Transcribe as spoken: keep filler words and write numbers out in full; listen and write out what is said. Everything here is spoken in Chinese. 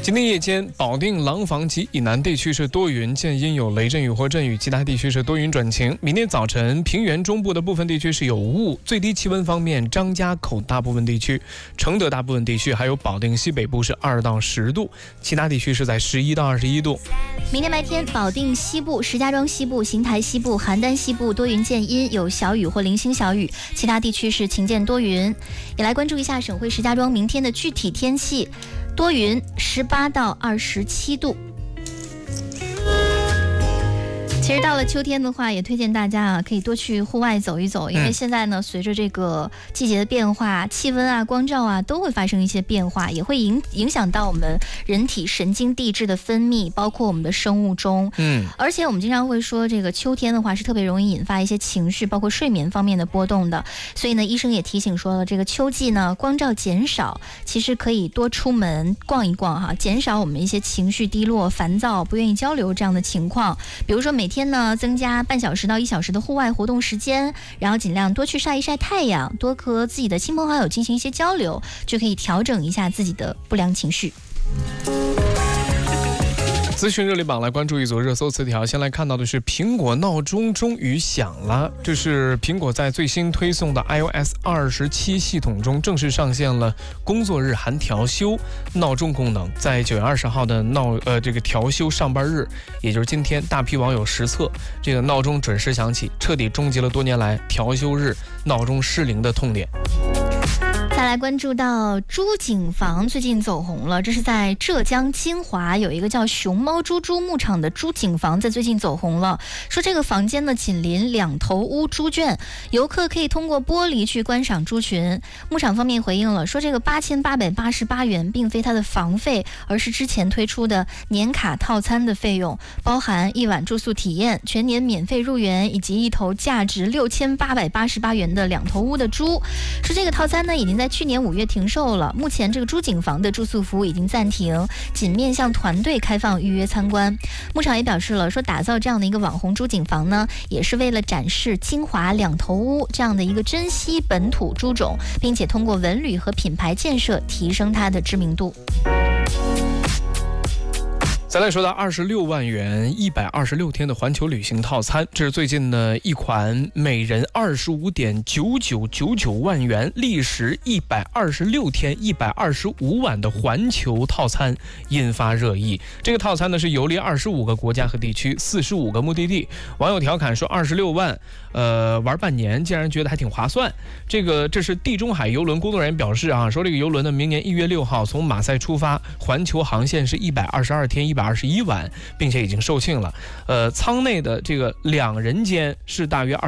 今天夜间，保定廊坊及以南地区是多云见阴有雷阵雨或阵雨，其他地区是多云转晴。明天早晨，平原中部的部分地区是有雾。最低气温方面，张家口大部分地区、承德大部分地区，还有保定西北部是二到十度，其他地区是在十一到二十一度。 明天白天，保定西部、石家庄西部、邢台西部、邯郸西部多云见阴，有小雨或零星小雨，其他地区是晴见多云。也来关注一下省会石家庄明天的具体天气。多云，十八到二十七度。其实到了秋天的话，也推荐大家啊，可以多去户外走一走，因为现在呢，随着这个季节的变化，气温啊、光照啊都会发生一些变化，也会影影响到我们人体神经递质的分泌，包括我们的生物钟。嗯，而且我们经常会说，这个秋天的话是特别容易引发一些情绪，包括睡眠方面的波动的。所以呢，医生也提醒说了，这个秋季呢，光照减少，其实可以多出门逛一逛哈，减少我们一些情绪低落、烦躁、不愿意交流这样的情况。比如说每天天呢，增加半小时到一小时的户外活动时间，然后尽量多去晒一晒太阳，多和自己的亲朋好友进行一些交流，就可以调整一下自己的不良情绪。 资讯热力榜来关注一组热搜词条，先来看到的是苹果闹钟终于响了。这是苹果在最新推送的 i O S 二十七系统中正式上线了工作日含调休闹钟功能。在九月二十号的闹呃这个调休上班日，也就是今天，大批网友实测这个闹钟准时响起，彻底终结了多年来调休日闹钟失灵的痛点。 再来关注到朱景房最近走红了，这是在浙江金华有一个叫熊猫猪猪牧场的朱景房在最近走红了。说这个房间呢紧邻两头屋猪圈，游客可以通过玻璃去观赏猪群。牧场方面回应了，说这个八千八百八十八元并非它的房费，而是之前推出的年卡套餐的费用，包含一晚住宿体验、全年免费入园以及一头价值六千八百八十八元的两头屋的猪。说这个套餐呢已经在去年五月停售了，目前这个朱景房的住宿服务已经暂停，仅面向团队开放预约参观。牧场也表示了，说打造这样的一个网红朱景房呢，也是为了展示金华两头屋这样的一个珍稀本土猪种，并且通过文旅和品牌建设提升它的知名度。 再来说到二十六万元一百二十六天的环球旅行套餐，这是最近的一款每人二十五点九九九九万元，历时一百二十六天一百二十五晚的环球套餐引发热议。这个套餐呢是游历二十五个国家和地区，四十五个目的地。网友调侃说二十六万呃玩半年，竟然觉得还挺划算。这个这是地中海邮轮工作人员表示啊，说这个邮轮呢明年一月六号从马赛出发，环球航线是一百二十二天一百二十一晚，并且已经售罄了。呃，舱内的这个两人间是大约二